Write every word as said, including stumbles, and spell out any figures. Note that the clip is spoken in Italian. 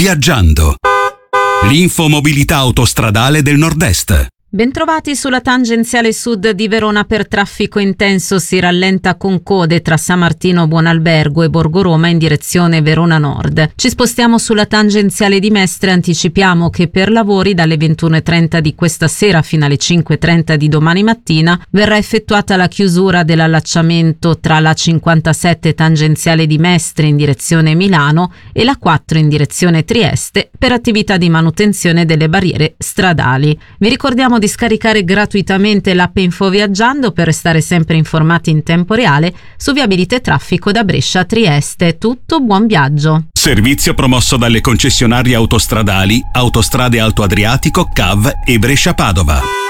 Viaggiando. L'infomobilità autostradale del Nord-Est. Bentrovati sulla tangenziale sud di Verona. Per traffico intenso si rallenta con code tra San Martino Buonalbergo e Borgo Roma in direzione Verona Nord. Ci spostiamo sulla tangenziale di Mestre. Anticipiamo che per lavori dalle ventuno e trenta di questa sera fino alle cinque e trenta di domani mattina verrà effettuata la chiusura dell'allacciamento tra la cinquantasette tangenziale di Mestre in direzione Milano e la quattro in direzione Trieste per attività di manutenzione delle barriere stradali. Vi ricordiamo di di scaricare gratuitamente l'app Info Viaggiando per restare sempre informati in tempo reale su viabilità e traffico da Brescia a Trieste. Tutto, buon viaggio. Servizio promosso dalle concessionarie autostradali Autostrade Alto Adriatico, C A V e Brescia Padova.